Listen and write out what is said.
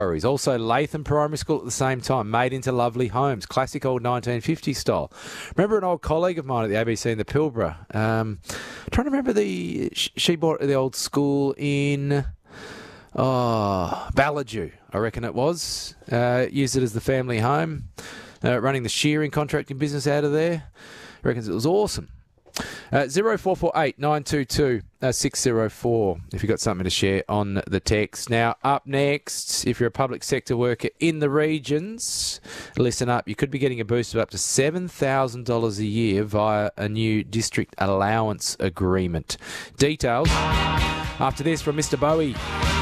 Also, Latham Primary School at the same time, made into lovely homes, classic old 1950s style. Remember an old colleague of mine at the ABC in the Pilbara? Trying to remember she bought the old school in Ballajoo, I reckon it was. Used it as the family home, running the shearing contracting business out of there. Reckons it was awesome. 0448 922 604 if you've got something to share on the text. Now, up next, if you're a public sector worker in the regions, listen up. You could be getting a boost of up to $7,000 a year via a new district allowance agreement. Details after this from Mr. Bowie.